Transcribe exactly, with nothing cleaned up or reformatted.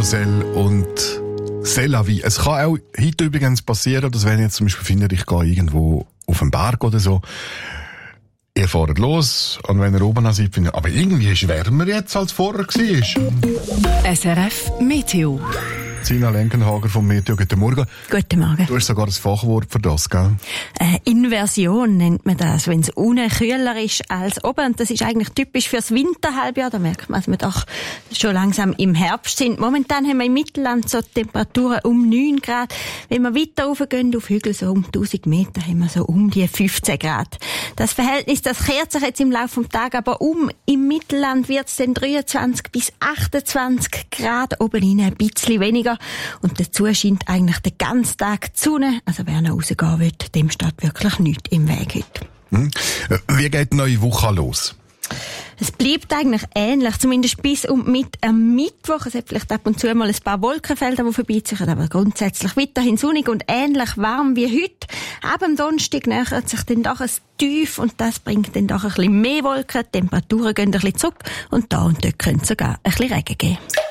Karussell und C'est la vie. Es kann auch heute übrigens passieren, dass wenn ich jetzt zum Beispiel finde, ich gehe irgendwo auf den Berg oder so, ihr fahrt los und wenn ihr oben seid, findet, aber irgendwie ist es wärmer jetzt, als vorher war. S R F Meteo. Sina Lenkenhager vom Meteo, guten Morgen. Guten Morgen. Du hast sogar das Fachwort für das, gell? Äh, Inversion nennt man das, wenn es unten kühler ist als oben. Und das ist eigentlich typisch fürs Winterhalbjahr. Da merkt man, dass wir doch schon langsam im Herbst sind. Momentan haben wir im Mittelland so Temperaturen um neun Grad. Wenn wir weiter raufgehen, auf Hügel so um tausend Meter, haben wir so um die fünfzehn Grad. Das Verhältnis, das kehrt sich jetzt im Laufe des Tages aber um. Im Mittelland wird es dann dreiundzwanzig bis achtundzwanzig Grad, oben rein ein bisschen weniger. Und dazu scheint eigentlich den ganzen Tag die Sonne. Also wer noch rausgehen will, dem steht wirklich nichts im Weg heute. Hm. Wie geht die neue Woche los? Es bleibt eigentlich ähnlich, zumindest bis und mit am Mittwoch. Es hat vielleicht ab und zu mal ein paar Wolkenfelder, die vorbeiziehen, aber grundsätzlich weiterhin sonnig und ähnlich warm wie heute. Ab am Donnerstag nähert sich dann doch ein Tief und das bringt dann doch ein bisschen mehr Wolken. Die Temperaturen gehen ein bisschen zurück und da und dort könnte es sogar ein bisschen Regen geben.